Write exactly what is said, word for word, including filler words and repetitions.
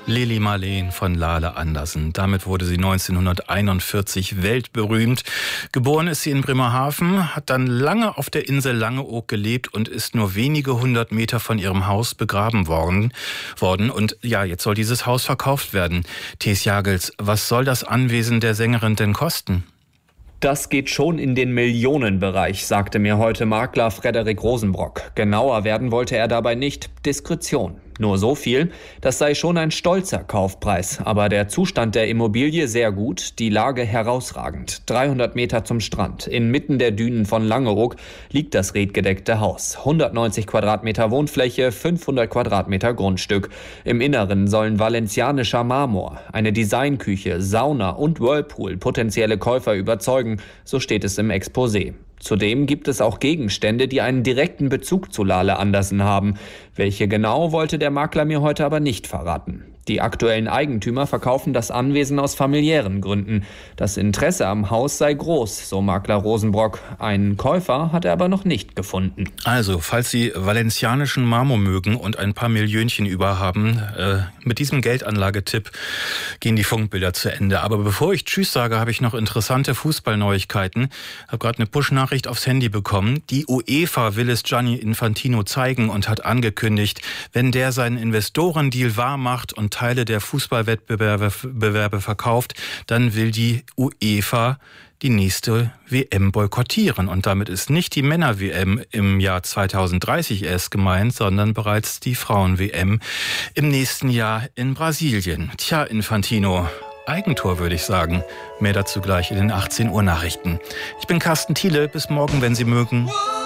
Lili Marleen von Lale Andersen. Damit wurde sie neunzehnhunderteinundvierzig weltberühmt. Geboren ist sie in Bremerhaven, hat dann lange auf der Insel Langeoog gelebt und ist nur wenige hundert Meter von ihrem Haus begraben worden. worden. Und ja, jetzt soll dieses Haus verkauft werden. Thees Jagels, was soll das Anwesen der Sängerin denn kosten? Das geht schon in den Millionenbereich, sagte mir heute Makler Frederik Rosenbrock. Genauer werden wollte er dabei nicht. Diskretion. Nur so viel, das sei schon ein stolzer Kaufpreis. Aber der Zustand der Immobilie sehr gut, die Lage herausragend. dreihundert Meter zum Strand. Inmitten der Dünen von Langeoog liegt das redgedeckte Haus. hundertneunzig Quadratmeter Wohnfläche, fünfhundert Quadratmeter Grundstück. Im Inneren sollen valencianischer Marmor, eine Designküche, Sauna und Whirlpool potenzielle Käufer überzeugen, so steht es im Exposé. Zudem gibt es auch Gegenstände, die einen direkten Bezug zu Lale Andersen haben. Welche genau, wollte der Makler mir heute aber nicht verraten. Die aktuellen Eigentümer verkaufen das Anwesen aus familiären Gründen. Das Interesse am Haus sei groß, so Makler Rosenbrock. Einen Käufer hat er aber noch nicht gefunden. Also, falls Sie valencianischen Marmor mögen und ein paar Millionchen über haben, äh, mit diesem Geldanlagetipp gehen die Funkbilder zu Ende. Aber bevor ich Tschüss sage, habe ich noch interessante Fußballneuigkeiten. Ich habe gerade eine Push-Nachricht aufs Handy bekommen. Die UEFA will es Gianni Infantino zeigen und hat angekündigt, wenn der seinen Investorendeal wahrmacht und Teile der Fußballwettbewerbe Bewerbe verkauft, dann will die UEFA die nächste W M boykottieren. Und damit ist nicht die Männer-W M im Jahr zweitausenddreißig erst gemeint, sondern bereits die Frauen-W M im nächsten Jahr in Brasilien. Tja, Infantino, Eigentor würde ich sagen. Mehr dazu gleich in den achtzehn Uhr Nachrichten. Ich bin Carsten Thiele. Bis morgen, wenn Sie mögen.